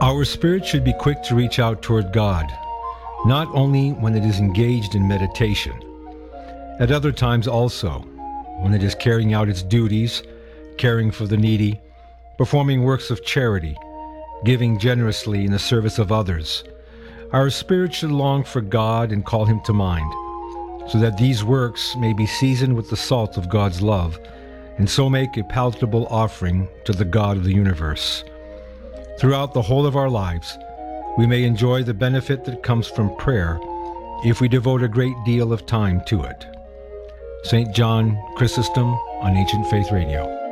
Our spirit should be quick to reach out toward God, not only when it is engaged in meditation. At other times also, when it is carrying out its duties, caring for the needy, performing works of charity, giving generously in the service of others. Our spirit should long for God and call him to mind, so that these works may be seasoned with the salt of God's love, and so make a palatable offering to the God of the universe. Throughout the whole of our lives, we may enjoy the benefit that comes from prayer if we devote a great deal of time to it. St. John Chrysostom on Ancient Faith Radio.